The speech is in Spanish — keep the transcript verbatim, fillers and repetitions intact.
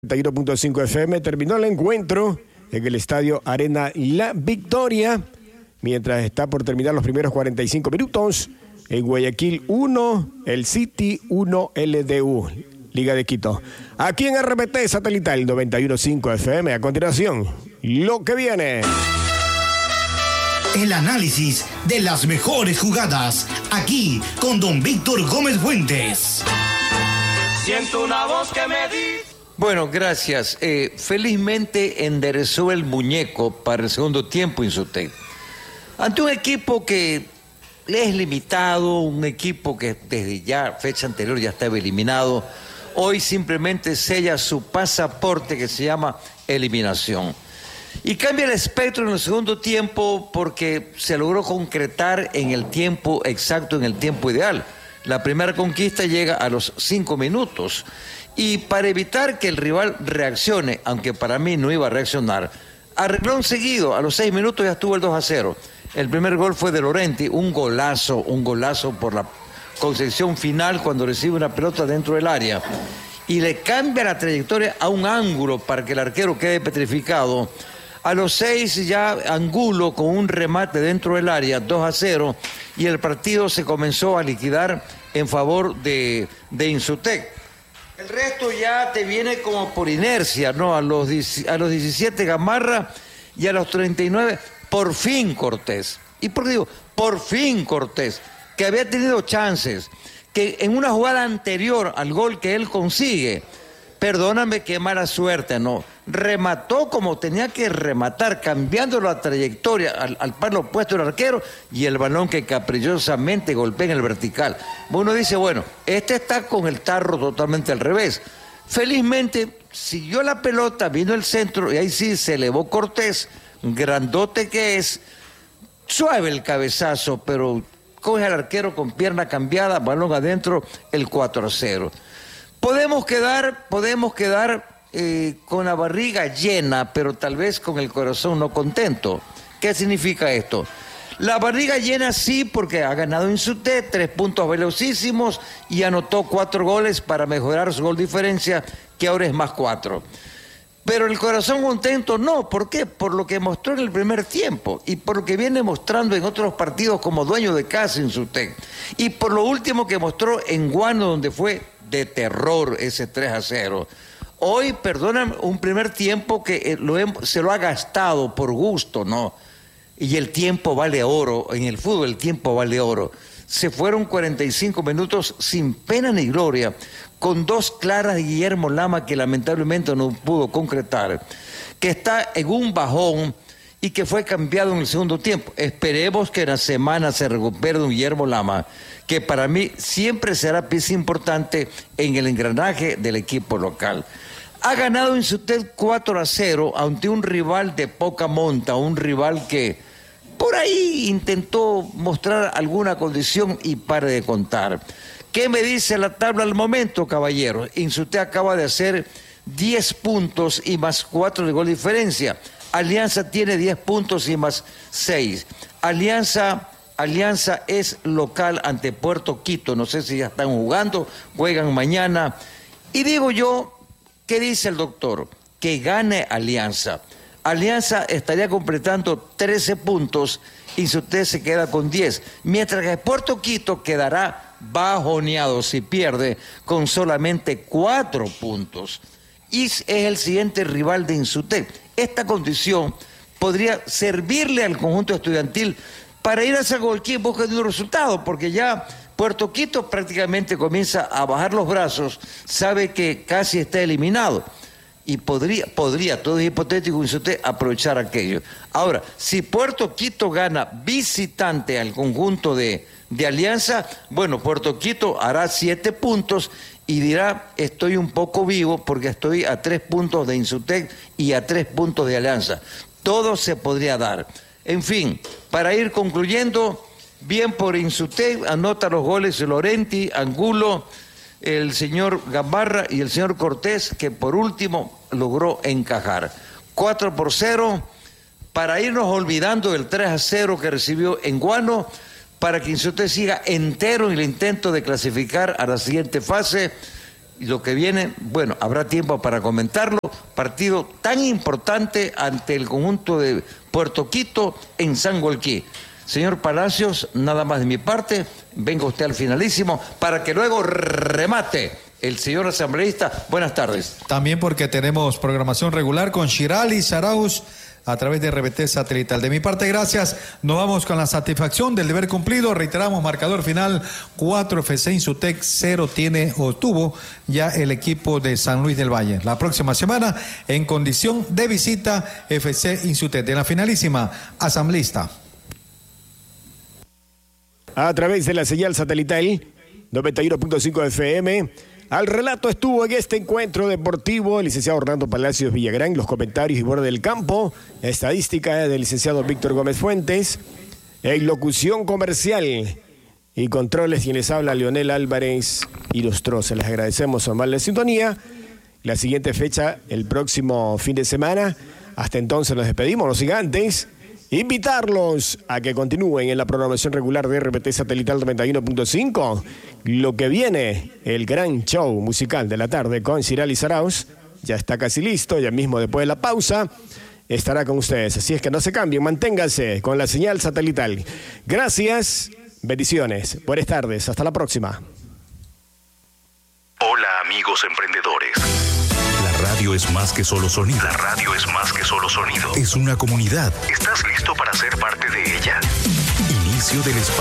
noventa y uno punto cinco F M. Terminó el encuentro en el estadio Arena La Victoria, mientras está por terminar los primeros cuarenta y cinco minutos. En Guayaquil uno, el City uno, L D U, Liga de Quito. Aquí en R P T Satelital noventa y uno punto cinco F M. A continuación, lo que viene. El análisis de las mejores jugadas, aquí con don Víctor Gómez Fuentes. Siento una voz que me dice... Bueno, gracias. Eh, felizmente enderezó el muñeco para el segundo tiempo Insutec. Ante un equipo que le es limitado, un equipo que desde ya fecha anterior ya estaba eliminado, hoy simplemente sella su pasaporte que se llama eliminación. Y cambia el espectro en el segundo tiempo porque se logró concretar en el tiempo exacto, en el tiempo ideal. La primera conquista llega a los cinco minutos. Y para evitar que el rival reaccione, aunque para mí no iba a reaccionar, a renglón seguido, a los seis minutos ya estuvo el dos a cero. El primer gol fue de Lorenti, un golazo, un golazo por la concepción final cuando recibe una pelota dentro del área. Y le cambia la trayectoria a un ángulo para que el arquero quede petrificado. A los seis ya Angulo con un remate dentro del área, dos a cero, y el partido se comenzó a liquidar en favor de, de Insutec. El resto ya te viene como por inercia, ¿no? A los, a los diecisiete Gamarra y a los treinta y nueve, por fin Cortés. ¿Y por qué digo? Por fin Cortés, que había tenido chances, que en una jugada anterior al gol que él consigue, perdóname qué mala suerte, ¿no? Remató como tenía que rematar, cambiando la trayectoria al, al palo opuesto del arquero y el balón que caprichosamente golpea en el vertical. Uno dice, bueno, este está con el tarro totalmente al revés. Felizmente siguió la pelota, vino el centro y ahí sí se elevó Cortés, grandote que es, suave el cabezazo, pero coge al arquero con pierna cambiada, balón adentro, el cuatro a cero. Podemos quedar, podemos quedar eh, con la barriga llena, pero tal vez con el corazón no contento. ¿Qué significa esto? La barriga llena sí, porque ha ganado Insutec, tres puntos velocísimos y anotó cuatro goles para mejorar su gol diferencia, que ahora es más cuatro. Pero el corazón contento no, ¿por qué? Por lo que mostró en el primer tiempo y por lo que viene mostrando en otros partidos como dueño de casa Insutec y por lo último que mostró en Guano, donde fue de terror ese tres a cero. Hoy, perdóname, un primer tiempo que lo he, se lo ha gastado por gusto, ¿no? Y el tiempo vale oro, en el fútbol el tiempo vale oro. Se fueron cuarenta y cinco minutos sin pena ni gloria, con dos claras de Guillermo Lama que lamentablemente no pudo concretar, que está en un bajón y que fue cambiado en el segundo tiempo. Esperemos que en la semana se recupere don Guillermo Lama, que para mí siempre será pieza importante en el engranaje del equipo local. Ha ganado Insutec cuatro a cero ante un rival de poca monta, un rival que por ahí intentó mostrar alguna condición y pare de contar. ¿Qué me dice la tabla al momento, caballeros? Insutec acaba de hacer diez puntos y más cuatro de gol diferencia. Alianza tiene diez puntos y más seis. Alianza... Alianza es local ante Puerto Quito, no sé si ya están jugando, juegan mañana. Y digo yo, ¿qué dice el doctor? Que gane Alianza. Alianza estaría completando trece puntos y Insutec se queda con diez, mientras que Puerto Quito quedará bajoneado si pierde con solamente cuatro puntos. Y es el siguiente rival de Insutec. Esta condición podría servirle al conjunto estudiantil para ir a Sagolquí en busca de un resultado, porque ya Puerto Quito prácticamente comienza a bajar los brazos, sabe que casi está eliminado y podría, podría todo es hipotético, Insutec, aprovechar aquello. Ahora, si Puerto Quito gana visitante al conjunto de, de Alianza, bueno, Puerto Quito hará siete puntos y dirá, estoy un poco vivo porque estoy a tres puntos de Insutec y a tres puntos de Alianza. Todo se podría dar. En fin, para ir concluyendo, bien por Insutec, anota los goles Lorenti, Angulo, el señor Gamarra y el señor Cortés, que por último logró encajar. cuatro por cero, para irnos olvidando del tres a cero que recibió en Guano, para que Insutec siga entero en el intento de clasificar a la siguiente fase. y lo que viene, bueno, habrá tiempo para comentarlo. Partido tan importante ante el conjunto de Puerto Quito en Sangolquí. Señor Palacios, nada más de mi parte, venga usted al finalísimo para que luego remate el señor asambleísta. Buenas tardes. También porque tenemos programación regular con Shirali Saraus a través de R B T Satelital. De mi parte, gracias. Nos vamos con la satisfacción del deber cumplido. Reiteramos, marcador final, cuatro F C Insutec, cero tiene o tuvo ya el equipo de San Luis del Valle. La próxima semana, en condición de visita, F C Insutec. De la finalísima, asambleísta. A través de la señal satelital noventa y uno punto cinco F M. Al relato estuvo en este encuentro deportivo el licenciado Orlando Palacios Villagrán, los comentarios y borde del campo, estadística del licenciado Víctor Gómez Fuentes, en locución comercial y controles quienes habla Leonel Álvarez y los troces. Les agradecemos su amable sintonía. La siguiente fecha, el próximo fin de semana. Hasta entonces nos despedimos, los gigantes. Invitarlos a que continúen en la programación regular de R P T Satelital noventa y uno punto cinco. Lo que viene, el gran show musical de la tarde con Shirali Saraus, ya está casi listo, ya mismo después de la pausa estará con ustedes. Así es que no se cambien, manténganse con la señal satelital. Gracias, bendiciones, buenas tardes, hasta la próxima. Hola amigos emprendedores. La radio es más que solo sonido. La radio es más que solo sonido. Es una comunidad. ¿Estás listo para ser parte de ella? Inicio del espacio.